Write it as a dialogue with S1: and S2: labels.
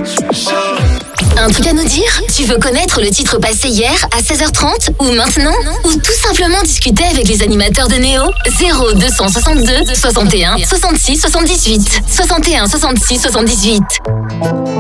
S1: Un truc à nous dire? Tu veux connaître le titre passé hier à 16h30 ou maintenant? Ou tout simplement discuter avec les animateurs de Néo? 0262 61 66 78 61 66 78.